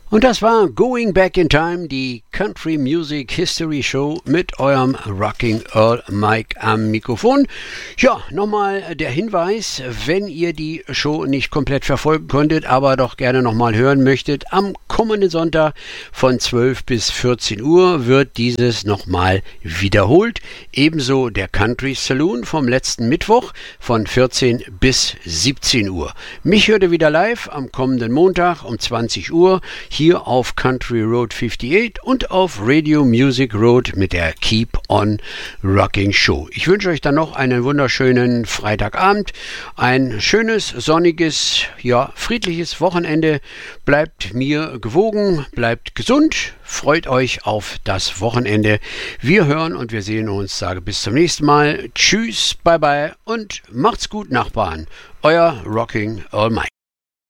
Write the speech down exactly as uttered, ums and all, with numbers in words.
Und das war Going Back in Time, die Country Music History Show mit eurem Rocking Earl Mike am Mikrofon. Ja, nochmal der Hinweis, wenn ihr die Show nicht komplett verfolgen konntet, aber doch gerne nochmal hören möchtet, am kommenden Sonntag von zwölf bis vierzehn Uhr wird dieses nochmal wiederholt. Ebenso der Country Saloon vom letzten Mittwoch von vierzehn bis siebzehn Uhr. Mich hört ihr wieder live am kommenden Montag um zwanzig Uhr. Hier auf Country Road achtundfünfzig und auf Radio Music Road mit der Keep on Rocking Show. Ich wünsche euch dann noch einen wunderschönen Freitagabend, ein schönes, sonniges, ja, friedliches Wochenende. Bleibt mir gewogen, bleibt gesund, freut euch auf das Wochenende. Wir hören und wir sehen uns, sage bis zum nächsten Mal. Tschüss, bye bye und macht's gut, Nachbarn. Euer Rocking Earl Mike.